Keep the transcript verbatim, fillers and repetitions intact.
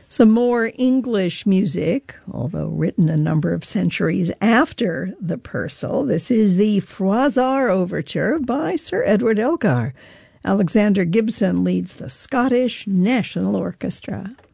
Some more English music, although written a number of centuries after the Purcell. This is the Froissart Overture by Sir Edward Elgar. Alexander Gibson leads the Scottish National Orchestra.